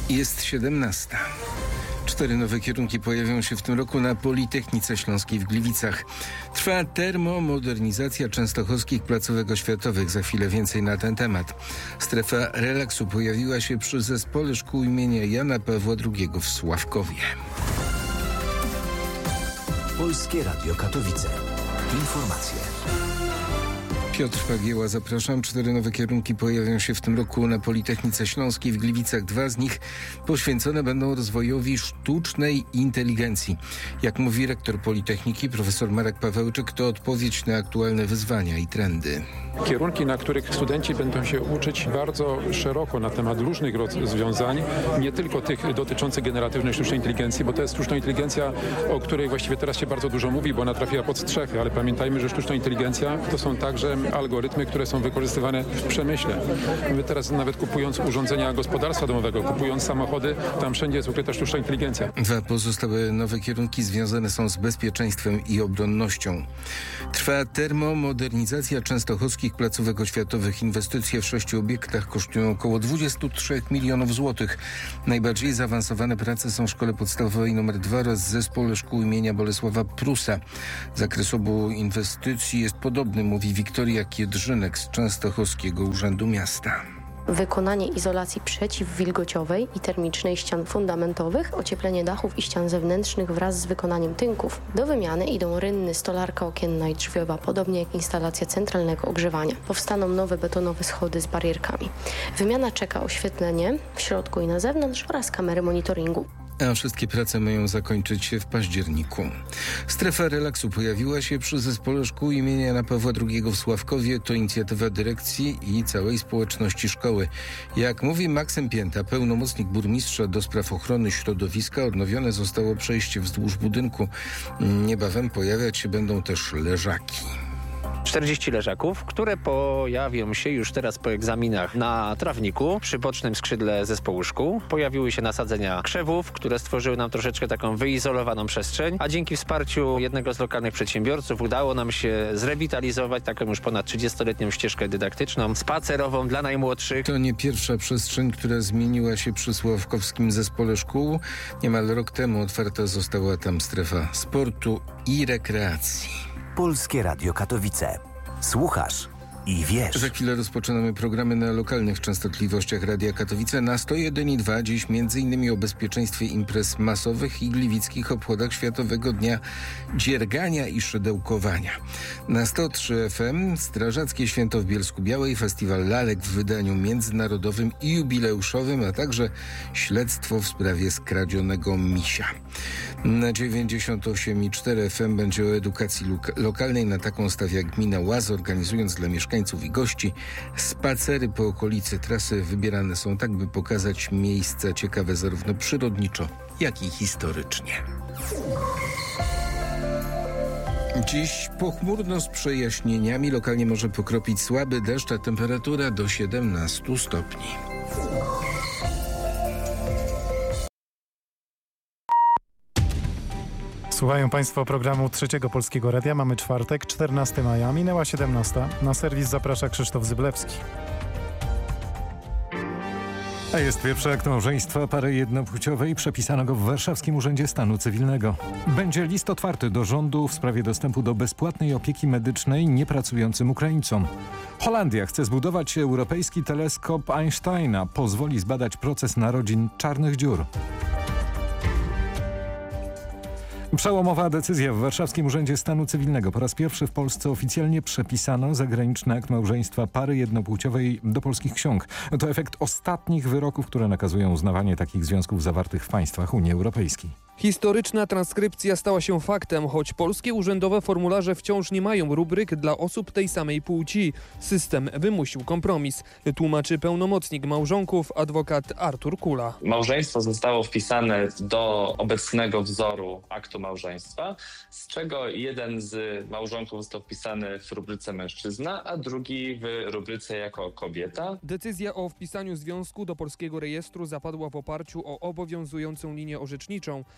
Jest 17. 4 nowe kierunki pojawią się w tym roku na Politechnice Śląskiej w Gliwicach. Trwa termomodernizacja częstochowskich placówek oświatowych. Za chwilę więcej na ten temat. Strefa relaksu pojawiła się przy Zespole Szkół imienia Jana Pawła II w Sławkowie. Polskie Radio Katowice. Informacje. Piotr Pagieła, zapraszam. 4 nowe kierunki pojawią się w tym roku na Politechnice Śląskiej w Gliwicach. 2 z nich poświęcone będą rozwojowi sztucznej inteligencji. Jak mówi rektor Politechniki, profesor Marek Pawełczyk, to odpowiedź na aktualne wyzwania i trendy. Kierunki, na których studenci będą się uczyć bardzo szeroko na temat różnych rozwiązań, nie tylko tych dotyczących generatywnej sztucznej inteligencji, bo to jest sztuczna inteligencja, o której właściwie teraz się bardzo dużo mówi, bo ona trafiła pod strzechy, ale pamiętajmy, że sztuczna inteligencja to są także algorytmy, które są wykorzystywane w przemyśle. My teraz nawet kupując urządzenia gospodarstwa domowego, kupując samochody, tam wszędzie jest ukryta sztuczna inteligencja. 2 pozostałe nowe kierunki związane są z bezpieczeństwem i obronnością. Trwa termomodernizacja częstochowskich placówek oświatowych. Inwestycje w 6 obiektach kosztują około 23 milionów złotych. Najbardziej zaawansowane prace są w Szkole Podstawowej nr 2 oraz Zespole Szkół imienia Bolesława Prusa. Zakres obu inwestycji jest podobny, mówi Wiktoria Kiedrzynek z Częstochowskiego Urzędu Miasta. Wykonanie izolacji przeciwwilgociowej i termicznej ścian fundamentowych, ocieplenie dachów i ścian zewnętrznych wraz z wykonaniem tynków. Do wymiany idą rynny, stolarka okienna i drzwiowa, podobnie jak instalacja centralnego ogrzewania. Powstaną nowe betonowe schody z barierkami. Wymiana czeka oświetlenie w środku i na zewnątrz oraz kamery monitoringu. A wszystkie prace mają zakończyć się w październiku. Strefa relaksu pojawiła się przy Zespole Szkół imienia Jana Pawła II w Sławkowie. To inicjatywa dyrekcji i całej społeczności szkoły. Jak mówi Maksym Pięta, pełnomocnik burmistrza do spraw ochrony środowiska, odnowione zostało przejście wzdłuż budynku. Niebawem pojawiać się będą też leżaki. 40 leżaków, które pojawią się już teraz po egzaminach na trawniku przy bocznym skrzydle zespołu szkół. Pojawiły się nasadzenia krzewów, które stworzyły nam troszeczkę taką wyizolowaną przestrzeń, a dzięki wsparciu jednego z lokalnych przedsiębiorców udało nam się zrewitalizować taką już ponad 30-letnią ścieżkę dydaktyczną, spacerową dla najmłodszych. To nie pierwsza przestrzeń, która zmieniła się przy Sławkowskim Zespole Szkół. Niemal rok temu otwarta została tam strefa sportu i rekreacji. Polskie Radio Katowice. Słuchasz i wiesz. Za chwilę rozpoczynamy programy na lokalnych częstotliwościach Radia Katowice na 101,2. Dziś m.in. o bezpieczeństwie imprez masowych i gliwickich obchodach Światowego Dnia Dziergania i Szydełkowania. Na 103 FM Strażackie Święto w Bielsku-Białej, festiwal lalek w wydaniu międzynarodowym i jubileuszowym, a także śledztwo w sprawie skradzionego misia. Na 98,4 FM będzie o edukacji lokalnej. Na taką stawia gmina Łaz, organizując dla mieszkańców i gości spacery po okolicy trasy. Wybierane są tak, by pokazać miejsca ciekawe zarówno przyrodniczo, jak i historycznie. Dziś pochmurno z przejaśnieniami. Lokalnie może pokropić słaby deszcz, a temperatura do 17 stopni. Słuchają Państwo programu Trzeciego Polskiego Radia. Mamy czwartek, 14 maja, minęła 17. Na serwis zaprasza Krzysztof Zyblewski. A jest pierwszy akt małżeństwa pary jednopłciowej przepisanego w Warszawskim Urzędzie Stanu Cywilnego. Będzie list otwarty do rządu w sprawie dostępu do bezpłatnej opieki medycznej niepracującym Ukraińcom. Holandia chce zbudować europejski teleskop Einsteina. Pozwoli zbadać proces narodzin czarnych dziur. Przełomowa decyzja w Warszawskim Urzędzie Stanu Cywilnego. Po raz pierwszy w Polsce oficjalnie przepisano zagraniczny akt małżeństwa pary jednopłciowej do polskich ksiąg. To efekt ostatnich wyroków, które nakazują uznawanie takich związków zawartych w państwach Unii Europejskiej. Historyczna transkrypcja stała się faktem, choć polskie urzędowe formularze wciąż nie mają rubryk dla osób tej samej płci. System wymusił kompromis, tłumaczy pełnomocnik małżonków adwokat Artur Kula. Małżeństwo zostało wpisane do obecnego wzoru aktu małżeństwa, z czego jeden z małżonków został wpisany w rubryce mężczyzna, a drugi w rubryce jako kobieta. Decyzja o wpisaniu związku do polskiego rejestru zapadła w oparciu o obowiązującą linię orzeczniczą.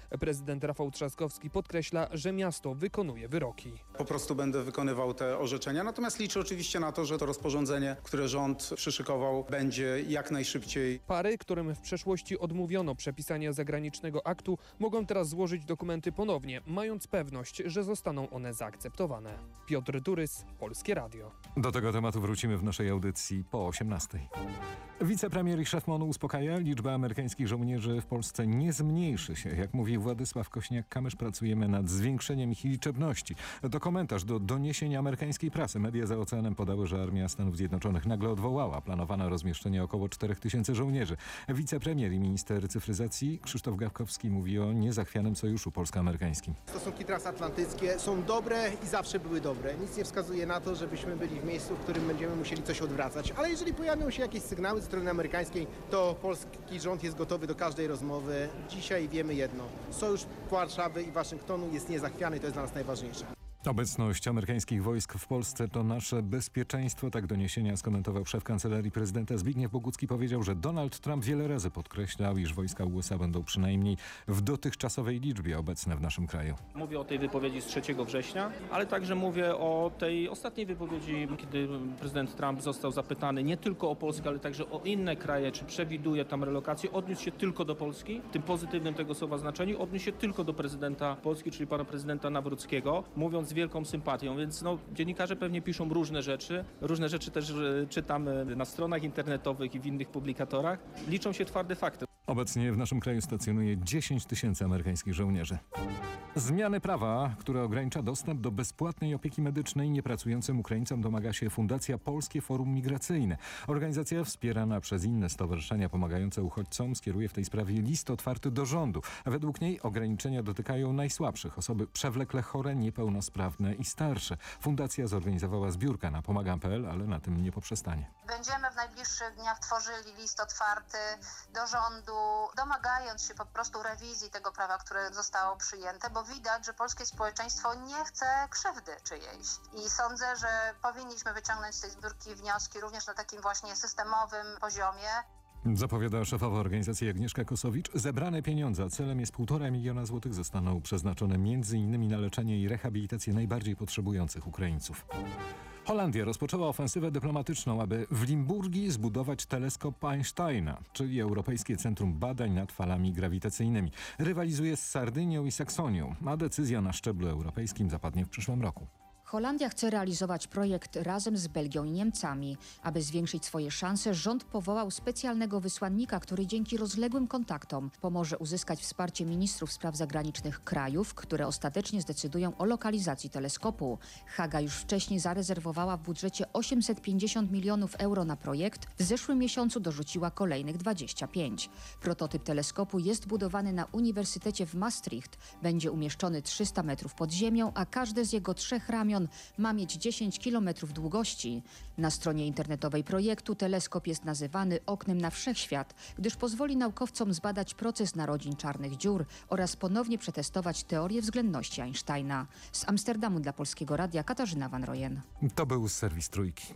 Prezydent Rafał Trzaskowski podkreśla, że miasto wykonuje wyroki. Po prostu będę wykonywał te orzeczenia, natomiast liczę oczywiście na to, że to rozporządzenie, które rząd przyszykował, będzie jak najszybciej. Pary, którym w przeszłości odmówiono przepisania zagranicznego aktu, mogą teraz złożyć dokumenty ponownie, mając pewność, że zostaną one zaakceptowane. Piotr Turys, Polskie Radio. Do tego tematu wrócimy w naszej audycji po 18:00. Wicepremier i szef MON-u uspokaja, liczba amerykańskich żołnierzy w Polsce nie zmniejszy się. Jak mówi Władysław Kośniak-Kamysz, pracujemy nad zwiększeniem ich liczebności. To komentarz do doniesień amerykańskiej prasy. Media za oceanem podały, że Armia Stanów Zjednoczonych nagle odwołała planowane rozmieszczenie około 4000 żołnierzy. Wicepremier i minister cyfryzacji Krzysztof Gawkowski mówi o niezachwianym sojuszu polsko-amerykańskim. Stosunki transatlantyckie są dobre i zawsze były dobre. Nic nie wskazuje na to, żebyśmy byli w miejscu, w którym będziemy musieli coś odwracać. Ale jeżeli pojawią się jakieś sygnały ze strony amerykańskiej, to polski rząd jest gotowy do każdej rozmowy. Dzisiaj wiemy jedno. Sojusz Warszawy i Waszyngtonu jest niezachwiany i to jest dla nas najważniejsze. Obecność amerykańskich wojsk w Polsce to nasze bezpieczeństwo. Tak doniesienia skomentował szef Kancelarii Prezydenta Zbigniew Bogucki. Powiedział, że Donald Trump wiele razy podkreślał, iż wojska USA będą przynajmniej w dotychczasowej liczbie obecne w naszym kraju. Mówię o tej wypowiedzi z 3 września, ale także mówię o tej ostatniej wypowiedzi, kiedy prezydent Trump został zapytany nie tylko o Polskę, ale także o inne kraje, czy przewiduje tam relokację. Odniósł się tylko do Polski, w tym pozytywnym tego słowa znaczeniu, odniósł się tylko do prezydenta Polski, czyli pana prezydenta Nawrockiego, mówiąc z wielką sympatią, więc dziennikarze pewnie piszą różne rzeczy też czytamy na stronach internetowych i w innych publikatorach. Liczą się twarde fakty. Obecnie w naszym kraju stacjonuje 10 000 amerykańskich żołnierzy. Zmiany prawa, które ogranicza dostęp do bezpłatnej opieki medycznej niepracującym Ukraińcom, domaga się Fundacja Polskie Forum Migracyjne. Organizacja wspierana przez inne stowarzyszenia pomagające uchodźcom skieruje w tej sprawie list otwarty do rządu. Według niej ograniczenia dotykają najsłabszych, osoby przewlekle chore, niepełnosprawne i starsze. Fundacja zorganizowała zbiórkę na pomagam.pl, ale na tym nie poprzestanie. Będziemy w najbliższych dniach tworzyli list otwarty do rządu, domagając się po prostu rewizji tego prawa, które zostało przyjęte, bo widać, że polskie społeczeństwo nie chce krzywdy czyjejś. I sądzę, że powinniśmy wyciągnąć z tej zbiórki wnioski również na takim właśnie systemowym poziomie. Zapowiada szefowa organizacji Agnieszka Kosowicz. Zebrane pieniądze, a celem jest 1,5 miliona złotych, zostaną przeznaczone m.in. na leczenie i rehabilitację najbardziej potrzebujących Ukraińców. Holandia rozpoczęła ofensywę dyplomatyczną, aby w Limburgii zbudować teleskop Einsteina, czyli Europejskie Centrum Badań nad Falami Grawitacyjnymi. Rywalizuje z Sardynią i Saksonią, a decyzja na szczeblu europejskim zapadnie w przyszłym roku. Holandia chce realizować projekt razem z Belgią i Niemcami. Aby zwiększyć swoje szanse, rząd powołał specjalnego wysłannika, który dzięki rozległym kontaktom pomoże uzyskać wsparcie ministrów spraw zagranicznych krajów, które ostatecznie zdecydują o lokalizacji teleskopu. Haga już wcześniej zarezerwowała w budżecie 850 milionów euro na projekt. W zeszłym miesiącu dorzuciła kolejnych 25. Prototyp teleskopu jest budowany na Uniwersytecie w Maastricht. Będzie umieszczony 300 metrów pod ziemią, a każde z jego 3 ramion ma mieć 10 km długości. Na stronie internetowej projektu teleskop jest nazywany oknem na wszechświat, gdyż pozwoli naukowcom zbadać proces narodzin czarnych dziur oraz ponownie przetestować teorię względności Einsteina. Z Amsterdamu dla Polskiego Radia Katarzyna Van Rojen. To był serwis Trójki.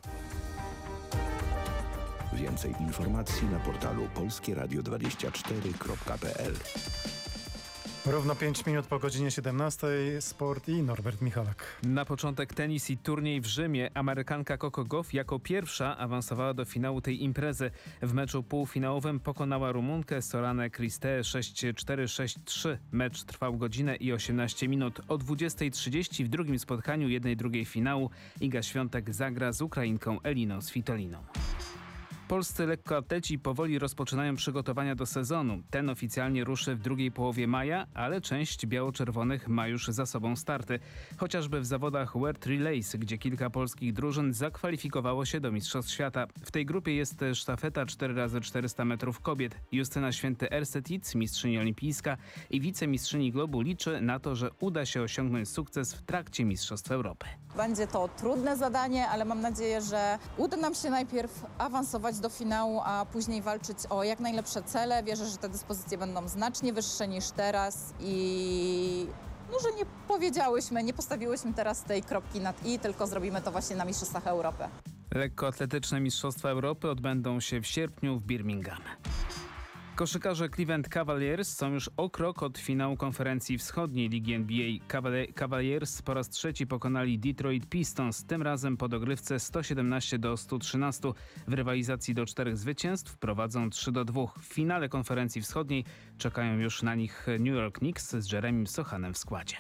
Więcej informacji na portalu polskieradio24.pl. Równo 5 minut po godzinie 17. Sport i Norbert Michalak. Na początek tenis i turniej w Rzymie. Amerykanka Coco Gauff jako pierwsza awansowała do finału tej imprezy. W meczu półfinałowym pokonała Rumunkę Soranę Cristę 6-4, 6-3. Mecz trwał godzinę i 18 minut. O 20:30 w drugim spotkaniu 1/2 finału Iga Świątek zagra z Ukrainką Eliną Svitoliną. Polscy lekkoatleci powoli rozpoczynają przygotowania do sezonu. Ten oficjalnie ruszy w drugiej połowie maja, ale część biało-czerwonych ma już za sobą starty. Chociażby w zawodach World Relays, gdzie kilka polskich drużyn zakwalifikowało się do Mistrzostw Świata. W tej grupie jest sztafeta 4x400 metrów kobiet. Justyna Święty-Erstetic, mistrzyni olimpijska i wicemistrzyni globu, liczy na to, że uda się osiągnąć sukces w trakcie Mistrzostw Europy. Będzie to trudne zadanie, ale mam nadzieję, że uda nam się najpierw awansować do finału, a później walczyć o jak najlepsze cele. Wierzę, że te dyspozycje będą znacznie wyższe niż teraz i że nie postawiłyśmy teraz tej kropki nad i, tylko zrobimy to właśnie na Mistrzostwach Europy. Lekkoatletyczne Mistrzostwa Europy odbędą się w sierpniu w Birmingham. Koszykarze Cleveland Cavaliers są już o krok od finału konferencji wschodniej Ligi NBA. Cavaliers po raz trzeci pokonali Detroit Pistons, tym razem po dogrywce 117-113. W rywalizacji do 4 zwycięstw prowadzą 3-2. W finale konferencji wschodniej czekają już na nich New York Knicks z Jeremym Sochanem w składzie.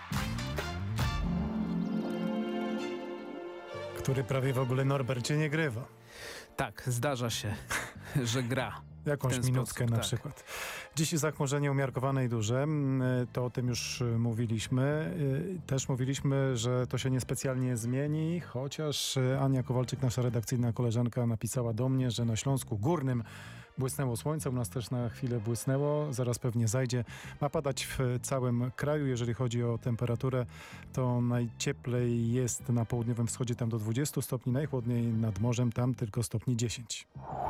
Który prawie w ogóle, Norbercie, nie grywa. Tak, zdarza się, że gra. Jakąś minutkę na przykład. Dziś zachmurzenie umiarkowane i duże. To o tym już mówiliśmy. Też mówiliśmy, że to się niespecjalnie zmieni, chociaż Ania Kowalczyk, nasza redakcyjna koleżanka, napisała do mnie, że na Śląsku Górnym błysnęło słońce, u nas też na chwilę błysnęło, zaraz pewnie zajdzie. Ma padać w całym kraju. Jeżeli chodzi o temperaturę, to najcieplej jest na południowym wschodzie, tam do 20 stopni, najchłodniej nad morzem, tam tylko stopni 10.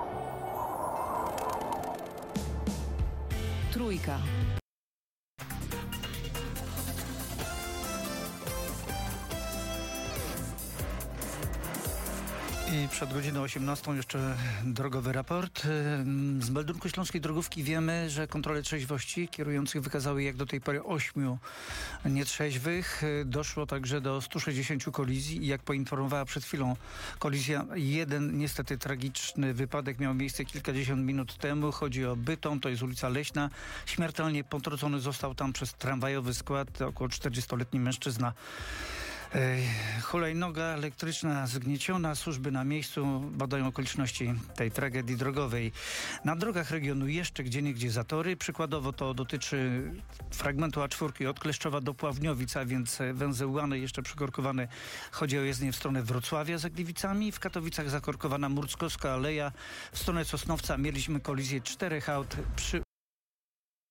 Trójka. I przed godziną 18 jeszcze drogowy raport. Z meldunku Śląskiej Drogówki wiemy, że kontrole trzeźwości kierujących wykazały jak do tej pory 8 nietrzeźwych. Doszło także do 160 kolizji i jak poinformowała przed chwilą kolizja, jeden niestety tragiczny wypadek miał miejsce kilkadziesiąt minut temu. Chodzi o Bytom, to jest ulica Leśna. Śmiertelnie potrącony został tam przez tramwajowy skład około 40-letni mężczyzna. Hulajnoga elektryczna zgnieciona, służby na miejscu badają okoliczności tej tragedii drogowej. Na drogach regionu jeszcze gdzieniegdzie zatory. Przykładowo to dotyczy fragmentu A4 od Kleszczowa do Pławniowic, a więc węzeł Łany jeszcze przykorkowany. Chodzi o jezdnię w stronę Wrocławia za Gliwicami. W Katowicach zakorkowana Murckowska Aleja. W stronę Sosnowca mieliśmy kolizję 4 aut przy